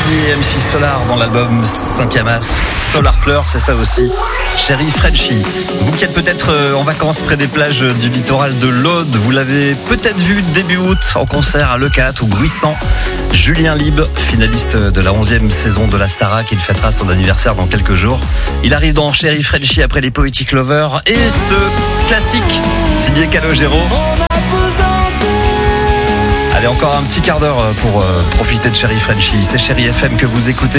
signé MC Solar dans l'album 5e As. Solar Pleur, c'est ça aussi. Chérie Frenchy. Vous qui êtes peut-être en vacances près des plages du littoral de l'Aude, vous l'avez peut-être vu début août en concert à Leucate ou Bruissant. Julien Lieb, finaliste de la 11e saison de la Starac, il fêtera son anniversaire dans quelques jours. Il arrive dans Chérie Frenchy après les Poetic Lovers et ce classique signé Calogero. Allez, encore un petit quart d'heure pour profiter de Chérie Frenchy. C'est Chérie FM que vous écoutez.